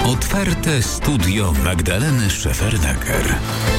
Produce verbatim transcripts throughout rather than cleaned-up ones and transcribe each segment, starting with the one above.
Otwarte studio Magdaleny Szefernaker.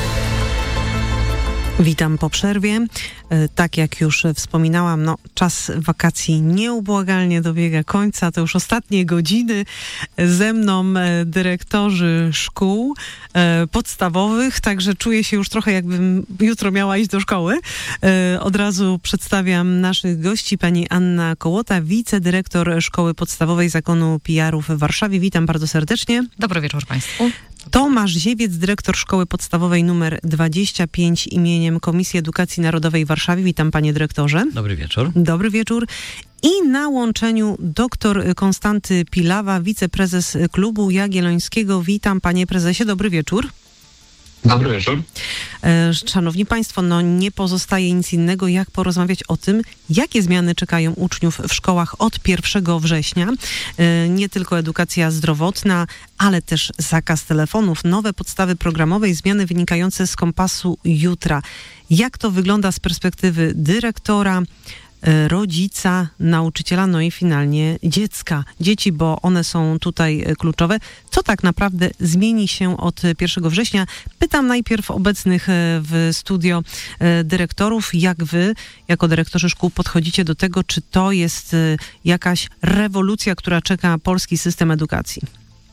Witam po przerwie. Tak jak już wspominałam, no, czas wakacji nieubłagalnie dobiega końca. To już ostatnie godziny. Ze mną dyrektorzy szkół podstawowych, także czuję się już trochę, jakbym jutro miała iść do szkoły. Od razu przedstawiam naszych gości. Pani Anna Kołota, wicedyrektor Szkoły Podstawowej Zakonu P R-u w Warszawie. Witam bardzo serdecznie. Dobry wieczór Państwu. Tomasz Ziewiec, dyrektor Szkoły Podstawowej numer dwadzieścia pięć imieniem Komisji Edukacji Narodowej w Warszawie. Witam, panie dyrektorze. Dobry wieczór. Dobry wieczór. I na łączeniu doktor Konstanty Pilawa, wiceprezes Klubu Jagiellońskiego. Witam, panie prezesie. Dobry wieczór. Dobry wieczór. Szanowni Państwo, no nie pozostaje nic innego, jak porozmawiać o tym, jakie zmiany czekają uczniów w szkołach od pierwszego września. Nie tylko edukacja zdrowotna, ale też zakaz telefonów, nowe podstawy programowe i zmiany wynikające z kompasu jutra. Jak to wygląda z perspektywy dyrektora, rodzica, nauczyciela, no i finalnie dziecka, dzieci, bo one są tutaj kluczowe. Co tak naprawdę zmieni się od pierwszego września? Pytam najpierw obecnych w studio dyrektorów, jak wy, jako dyrektorzy szkół, podchodzicie do tego, czy to jest jakaś rewolucja, która czeka polski system edukacji?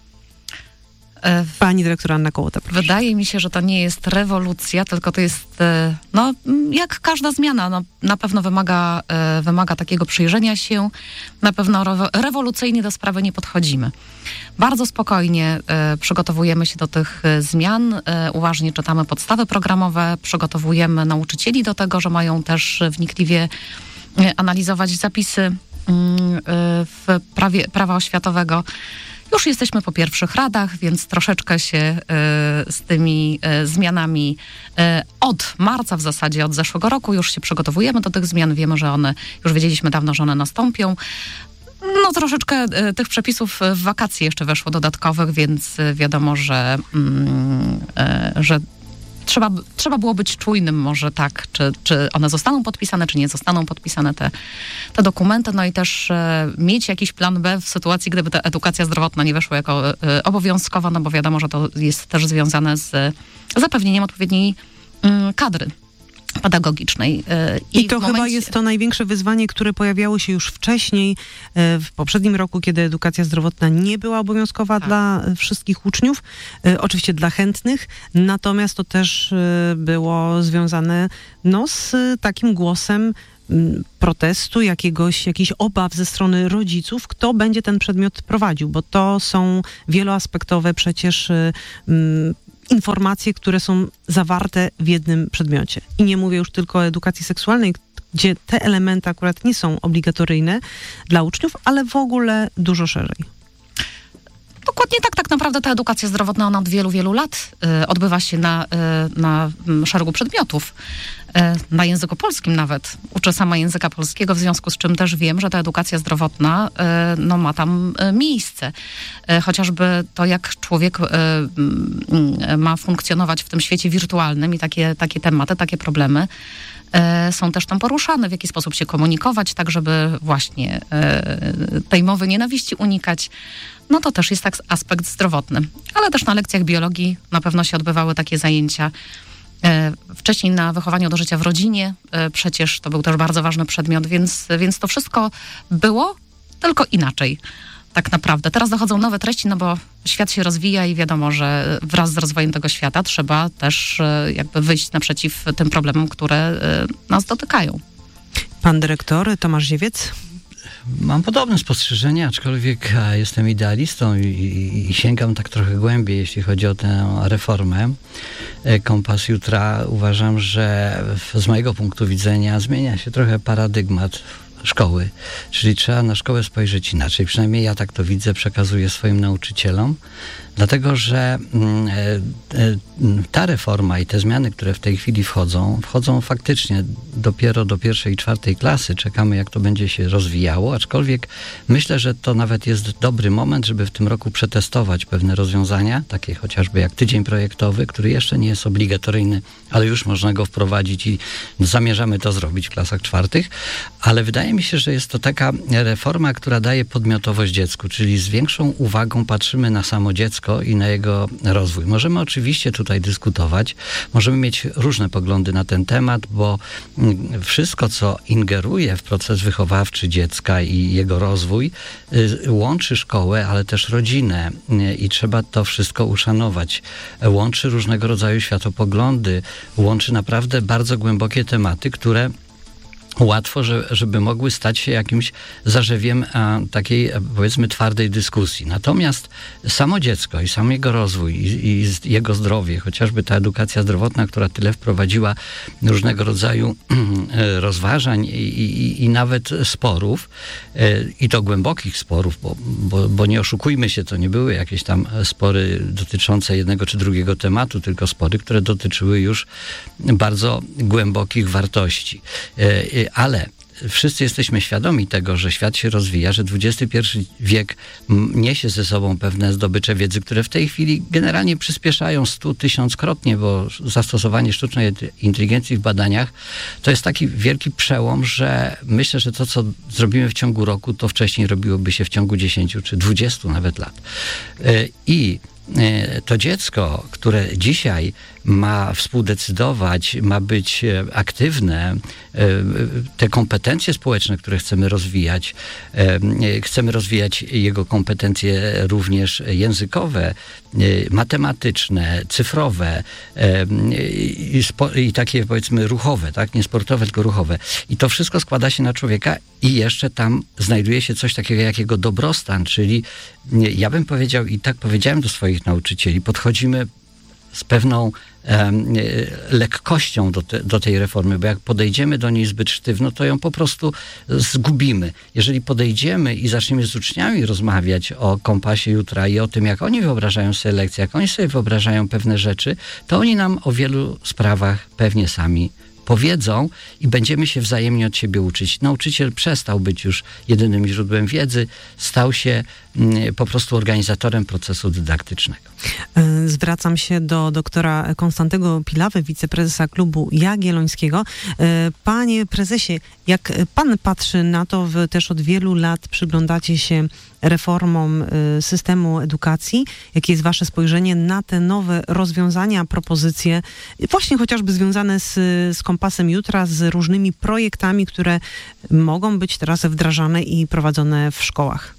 Pani dyrektor Anna Kołota, proszę. Wydaje mi się, że to nie jest rewolucja, tylko to jest, no, jak każda zmiana, no, na pewno wymaga, wymaga takiego przyjrzenia się, na pewno rewolucyjnie do sprawy nie podchodzimy. Bardzo spokojnie przygotowujemy się do tych zmian, uważnie czytamy podstawy programowe, przygotowujemy nauczycieli do tego, że mają też wnikliwie analizować zapisy w prawie, prawa oświatowego. Już jesteśmy po pierwszych radach, więc troszeczkę się y, z tymi y, zmianami y, od marca w zasadzie, od zeszłego roku już się przygotowujemy do tych zmian. Wiemy, że one, już wiedzieliśmy dawno, że one nastąpią. No troszeczkę y, tych przepisów w wakacje jeszcze weszło dodatkowych, więc y, wiadomo, że, y, y, że Trzeba, trzeba było być czujnym może tak, czy, czy one zostaną podpisane, czy nie zostaną podpisane te, te dokumenty, no i też e, mieć jakiś plan B w sytuacji, gdyby ta edukacja zdrowotna nie weszła jako e, obowiązkowa, no bo wiadomo, że to jest też związane z zapewnieniem odpowiedniej m, kadry pedagogicznej. I, I to momencie... chyba jest to największe wyzwanie, które pojawiało się już wcześniej, w poprzednim roku, kiedy edukacja zdrowotna nie była obowiązkowa tak. dla wszystkich uczniów, oczywiście dla chętnych, natomiast to też było związane no, z takim głosem protestu, jakiegoś, jakichś obaw ze strony rodziców, kto będzie ten przedmiot prowadził, bo to są wieloaspektowe przecież um, informacje, które są zawarte w jednym przedmiocie. I nie mówię już tylko o edukacji seksualnej, gdzie te elementy akurat nie są obligatoryjne dla uczniów, ale w ogóle dużo szerzej. Dokładnie tak, tak naprawdę ta edukacja zdrowotna ona od wielu, wielu lat y, odbywa się na, y, na y, szeregu przedmiotów. Y, na języku polskim nawet. Uczę sama języka polskiego, w związku z czym też wiem, że ta edukacja zdrowotna y, no, ma tam y, miejsce. Y, chociażby to, jak człowiek y, y, ma funkcjonować w tym świecie wirtualnym i takie, takie tematy, takie problemy y, są też tam poruszane, w jaki sposób się komunikować, tak żeby właśnie y, tej mowy nienawiści unikać. No to też jest tak aspekt zdrowotny. Ale też na lekcjach biologii na pewno się odbywały takie zajęcia. E, wcześniej na wychowaniu do życia w rodzinie, e, przecież to był też bardzo ważny przedmiot, więc, więc to wszystko było, tylko inaczej tak naprawdę. Teraz dochodzą nowe treści, no bo świat się rozwija i wiadomo, że wraz z rozwojem tego świata trzeba też e, jakby wyjść naprzeciw tym problemom, które e, nas dotykają. Pan dyrektor Tomasz Ziewiec? Mam podobne spostrzeżenia, aczkolwiek jestem idealistą i, i, i sięgam tak trochę głębiej, jeśli chodzi o tę reformę. Kompas jutra uważam, że z mojego punktu widzenia zmienia się trochę paradygmat szkoły, czyli trzeba na szkołę spojrzeć inaczej. Przynajmniej ja tak to widzę, przekazuję swoim nauczycielom, dlatego że ta reforma i te zmiany, które w tej chwili wchodzą, wchodzą faktycznie dopiero do pierwszej i czwartej klasy. Czekamy, jak to będzie się rozwijało, aczkolwiek myślę, że to nawet jest dobry moment, żeby w tym roku przetestować pewne rozwiązania, takie chociażby jak tydzień projektowy, który jeszcze nie jest obligatoryjny, ale już można go wprowadzić i zamierzamy to zrobić w klasach czwartych, ale wydaje wydaje mi się, że jest to taka reforma, która daje podmiotowość dziecku, czyli z większą uwagą patrzymy na samo dziecko i na jego rozwój. Możemy oczywiście tutaj dyskutować, możemy mieć różne poglądy na ten temat, bo wszystko, co ingeruje w proces wychowawczy dziecka i jego rozwój, łączy szkołę, ale też rodzinę i trzeba to wszystko uszanować. Łączy różnego rodzaju światopoglądy, łączy naprawdę bardzo głębokie tematy, które łatwo, że, żeby mogły stać się jakimś zarzewiem a, takiej, powiedzmy, twardej dyskusji. Natomiast samo dziecko i sam jego rozwój i, i jego zdrowie, chociażby ta edukacja zdrowotna, która tyle wprowadziła różnego rodzaju rozważań i, i, i nawet sporów, i to głębokich sporów, bo, bo, bo nie oszukujmy się, to nie były jakieś tam spory dotyczące jednego czy drugiego tematu, tylko spory, które dotyczyły już bardzo głębokich wartości. Ale wszyscy jesteśmy świadomi tego, że świat się rozwija, że dwudziesty pierwszy wiek niesie ze sobą pewne zdobycze wiedzy, które w tej chwili generalnie przyspieszają stu tysiąckrotnie, bo zastosowanie sztucznej inteligencji w badaniach to jest taki wielki przełom, że myślę, że to, co zrobimy w ciągu roku, to wcześniej robiłoby się w ciągu dziesięciu czy dwudziestu nawet lat. I to dziecko, które dzisiaj ma współdecydować, ma być aktywne, te kompetencje społeczne, które chcemy rozwijać, chcemy rozwijać jego kompetencje również językowe, matematyczne, cyfrowe i, spo, i takie, powiedzmy, ruchowe, tak? Nie sportowe, tylko ruchowe. I to wszystko składa się na człowieka i jeszcze tam znajduje się coś takiego jak jego dobrostan, czyli ja bym powiedział, i tak powiedziałem do swoich nauczycieli, podchodzimy z pewną um, lekkością do, te, do tej reformy, bo jak podejdziemy do niej zbyt sztywno, to ją po prostu zgubimy. Jeżeli podejdziemy i zaczniemy z uczniami rozmawiać o kompasie jutra i o tym, jak oni wyobrażają sobie lekcje, jak oni sobie wyobrażają pewne rzeczy, to oni nam o wielu sprawach pewnie sami powiedzą i będziemy się wzajemnie od siebie uczyć. Nauczyciel przestał być już jedynym źródłem wiedzy, stał się mm, po prostu organizatorem procesu dydaktycznego. Zwracam się do doktora Konstantego Pilawy, wiceprezesa Klubu Jagiellońskiego. Panie prezesie, jak pan patrzy na to, wy też od wielu lat przyglądacie się reformom systemu edukacji, jakie jest wasze spojrzenie na te nowe rozwiązania, propozycje, właśnie chociażby związane z, z kompasem jutra, z różnymi projektami, które mogą być teraz wdrażane i prowadzone w szkołach?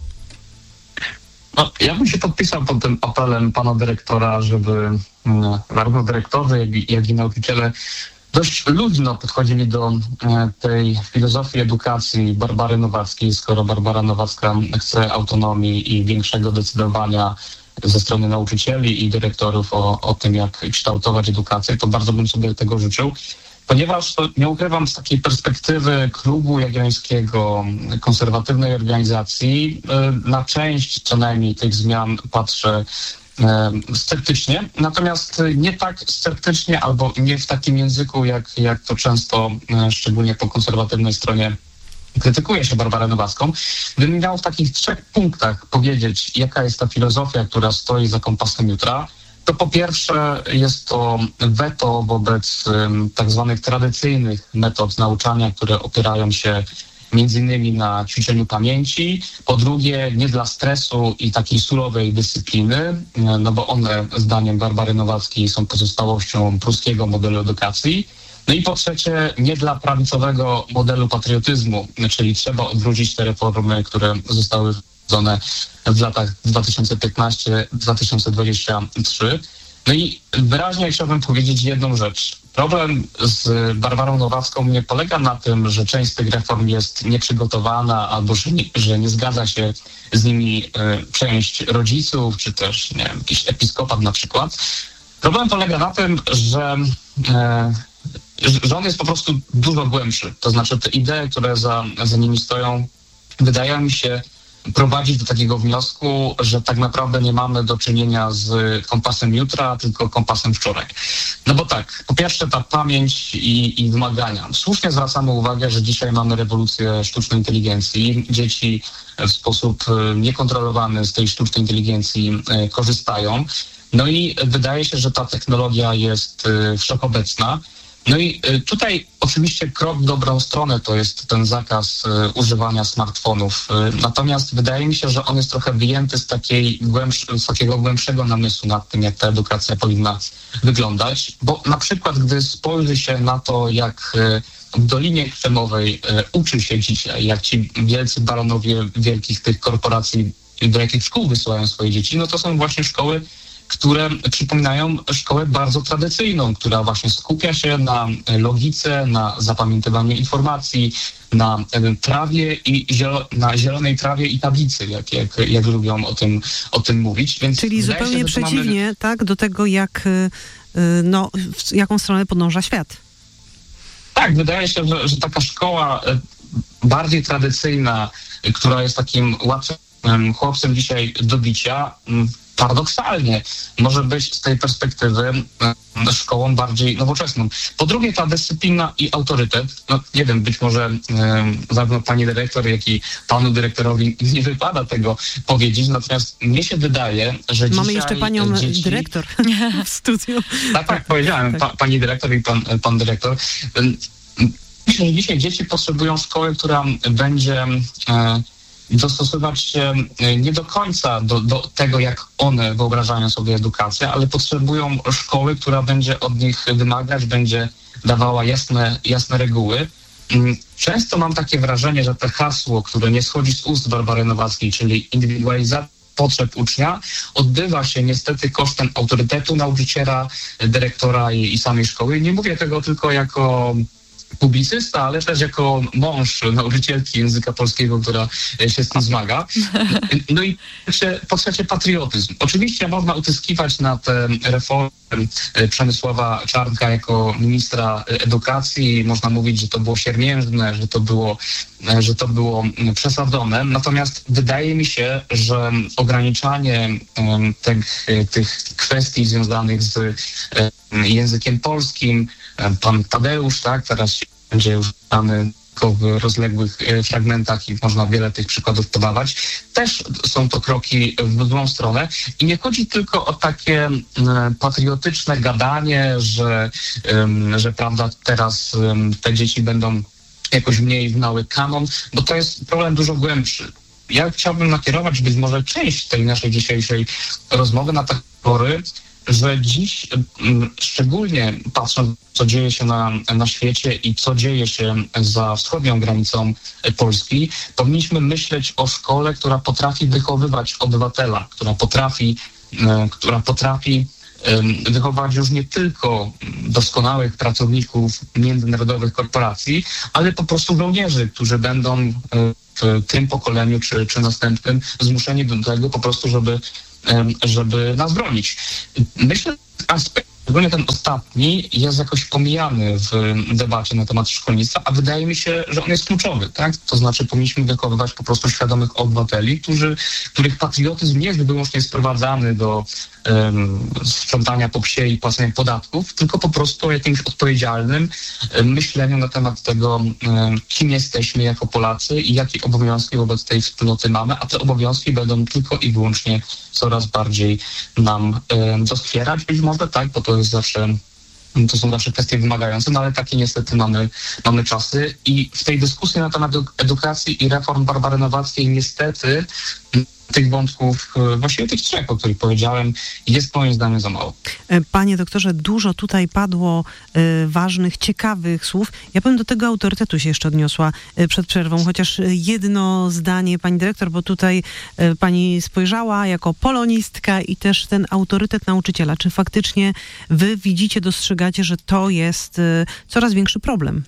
No, ja bym się podpisał pod tym apelem pana dyrektora, żeby no, zarówno dyrektorzy, jak i, jak i nauczyciele dość luźno podchodzili do e, tej filozofii edukacji Barbary Nowackiej, skoro Barbara Nowacka chce autonomii i większego decydowania ze strony nauczycieli i dyrektorów o, o tym, jak kształtować edukację, to bardzo bym sobie tego życzył. Ponieważ to nie ukrywam, z takiej perspektywy Klubu Jagiellońskiego, konserwatywnej organizacji, na część co najmniej tych zmian patrzę sceptycznie, natomiast nie tak sceptycznie albo nie w takim języku, jak, jak to często, szczególnie po konserwatywnej stronie, krytykuje się Barbarę Nowacką. Gdybym miał w takich trzech punktach powiedzieć, jaka jest ta filozofia, która stoi za kompasem jutra, to po pierwsze jest to weto wobec um, tak zwanych tradycyjnych metod nauczania, które opierają się między innymi na ćwiczeniu pamięci. Po drugie, nie dla stresu i takiej surowej dyscypliny, no bo one, zdaniem Barbary Nowackiej, są pozostałością pruskiego modelu edukacji. No i po trzecie, nie dla prawicowego modelu patriotyzmu, czyli trzeba odwrócić te reformy, które zostały w latach dwa tysiące piętnasty do dwa tysiące dwudziestego trzeciego. No i wyraźnie chciałbym powiedzieć jedną rzecz. Problem z Barbarą Nowacką nie polega na tym, że część z tych reform jest nieprzygotowana albo że nie, że nie zgadza się z nimi y, część rodziców, czy też nie wiem, jakiś episkopat na przykład. Problem polega na tym, że, y, że on jest po prostu dużo głębszy. To znaczy te idee, które za, za nimi stoją, wydają mi się prowadzić do takiego wniosku, że tak naprawdę nie mamy do czynienia z kompasem jutra, tylko kompasem wczoraj. No bo tak, po pierwsze ta pamięć i, i wymagania. Słusznie zwracamy uwagę, że dzisiaj mamy rewolucję sztucznej inteligencji. Dzieci w sposób niekontrolowany z tej sztucznej inteligencji korzystają. No i wydaje się, że ta technologia jest wszechobecna. No i tutaj oczywiście krok w dobrą stronę to jest ten zakaz używania smartfonów. Natomiast wydaje mi się, że on jest trochę wyjęty z, takiej głębsz- z takiego głębszego namysłu nad tym, jak ta edukacja powinna wyglądać. Bo na przykład, gdy spojrzy się na to, jak w Dolinie Krzemowej uczy się dzisiaj, jak ci wielcy baronowie wielkich tych korporacji, do jakich szkół wysyłają swoje dzieci, no to są właśnie szkoły, które przypominają szkołę bardzo tradycyjną, która właśnie skupia się na logice, na zapamiętywaniu informacji, na trawie i zielo, na zielonej trawie i tablicy, jak, jak, jak lubią o tym, o tym mówić. Więc czyli zupełnie się, przeciwnie mamy... tak, do tego, jak, no, w jaką stronę podąża świat. Tak, wydaje się, że, że taka szkoła bardziej tradycyjna, która jest takim łatwym chłopcem dzisiaj do bicia, paradoksalnie może być z tej perspektywy szkołą bardziej nowoczesną. Po drugie, ta dyscyplina i autorytet, no nie wiem, być może e, zarówno pani dyrektor, jak i panu dyrektorowi nie wypada tego powiedzieć, natomiast mnie się wydaje, że Mamy dzisiaj jeszcze panią dzieci... dyrektor w studiu. Tak, tak, powiedziałem, pa, pani dyrektor i pan, pan dyrektor. Myślę, że dzisiaj dzieci potrzebują szkoły, która będzie... E, dostosować się nie do końca do, do tego, jak one wyobrażają sobie edukację, ale potrzebują szkoły, która będzie od nich wymagać, będzie dawała jasne, jasne reguły. Często mam takie wrażenie, że to hasło, które nie schodzi z ust Barbary Nowackiej, czyli indywidualizacja potrzeb ucznia, odbywa się niestety kosztem autorytetu nauczyciela, dyrektora i, i samej szkoły. Nie mówię tego tylko jako publicysta, ale też jako mąż nauczycielki języka polskiego, która się z tym zmaga. No i po trzecie patriotyzm. Oczywiście można utyskiwać na te reformy Przemysława Czarnka jako ministra edukacji. Można mówić, że to było siermiężne, że to było, że to było przesadzone. Natomiast wydaje mi się, że ograniczanie tych, tych kwestii związanych z językiem polskim, pan Tadeusz, tak, teraz się będzie już znany w rozległych fragmentach i można wiele tych przykładów podawać. Też są to kroki w złą stronę i nie chodzi tylko o takie patriotyczne gadanie, że, że prawda, teraz te dzieci będą jakoś mniej znały kanon, bo to jest problem dużo głębszy. Ja chciałbym nakierować być może część tej naszej dzisiejszej rozmowy na takie pory, że dziś, szczególnie patrząc, co dzieje się na, na świecie i co dzieje się za wschodnią granicą Polski, powinniśmy myśleć o szkole, która potrafi wychowywać obywatela, która potrafi, która potrafi wychować już nie tylko doskonałych pracowników międzynarodowych korporacji, ale po prostu żołnierzy, którzy będą w tym pokoleniu czy, czy następnym zmuszeni do tego po prostu, żeby żeby nas bronić. Myślę, że aspekt, szczególnie ten ostatni, jest jakoś pomijany w debacie na temat szkolnictwa, a wydaje mi się, że on jest kluczowy, tak? To znaczy powinniśmy wychowywać po prostu świadomych obywateli, którzy, których patriotyzm nie jest wyłącznie sprowadzany do um, sprzątania po psie i płacenia podatków, tylko po prostu o jakimś odpowiedzialnym um, myśleniu na temat tego, um, kim jesteśmy jako Polacy i jakie obowiązki wobec tej wspólnoty mamy, a te obowiązki będą tylko i wyłącznie coraz bardziej nam um, doskwierać. Być może tak, bo to jest zawsze, to są zawsze kwestie wymagające, no ale takie niestety mamy, mamy czasy i w tej dyskusji na temat edukacji i reform Barbary Nowackiej niestety tych wątków, właściwie tych trzech, o których powiedziałem, jest moim zdaniem za mało. Panie doktorze, dużo tutaj padło y, ważnych, ciekawych słów. Ja bym do tego autorytetu się jeszcze odniosła y, przed przerwą, chociaż jedno zdanie, pani dyrektor, bo tutaj y, pani spojrzała jako polonistka i też ten autorytet nauczyciela. Czy faktycznie wy widzicie, dostrzegacie, że to jest y, coraz większy problem?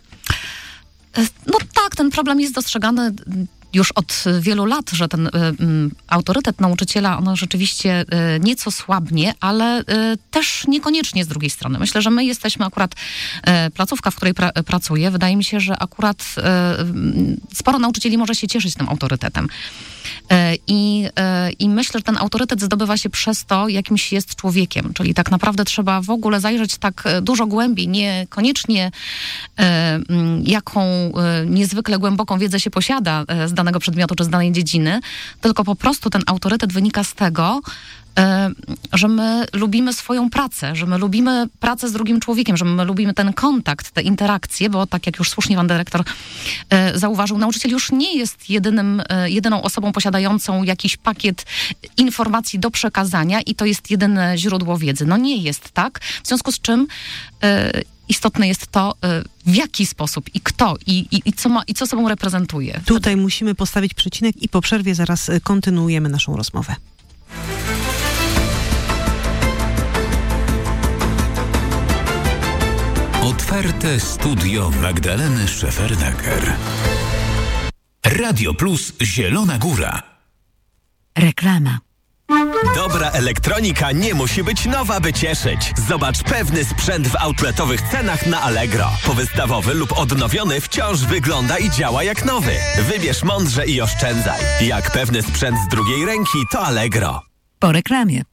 No tak, ten problem jest dostrzegany już od wielu lat, że ten y, y, autorytet nauczyciela, ono rzeczywiście y, nieco słabnie, ale y, też niekoniecznie z drugiej strony. Myślę, że my jesteśmy akurat, y, placówka, w której pra, pracuję, wydaje mi się, że akurat y, sporo nauczycieli może się cieszyć tym autorytetem. I, I myślę, że ten autorytet zdobywa się przez to, jakimś jest człowiekiem, czyli tak naprawdę trzeba w ogóle zajrzeć tak dużo głębiej, niekoniecznie jaką niezwykle głęboką wiedzę się posiada z danego przedmiotu czy z danej dziedziny, tylko po prostu ten autorytet wynika z tego, że my lubimy swoją pracę, że my lubimy pracę z drugim człowiekiem, że my lubimy ten kontakt, te interakcje, bo tak jak już słusznie pan dyrektor zauważył, nauczyciel już nie jest jedynym, jedyną osobą posiadającą jakiś pakiet informacji do przekazania i to jest jedyne źródło wiedzy. No nie jest tak, w związku z czym istotne jest to, w jaki sposób i kto i, i, i, co, ma, i co sobą reprezentuje. Tutaj musimy postawić przecinek i po przerwie zaraz kontynuujemy naszą rozmowę. Otwarte studio Magdaleny Szefernaker. Radio Plus Zielona Góra. Reklama. Dobra elektronika nie musi być nowa, by cieszyć. Zobacz pewny sprzęt w outletowych cenach na Allegro. Powystawowy lub odnowiony wciąż wygląda i działa jak nowy. Wybierz mądrze i oszczędzaj. Jak pewny sprzęt z drugiej ręki, to Allegro. Po reklamie.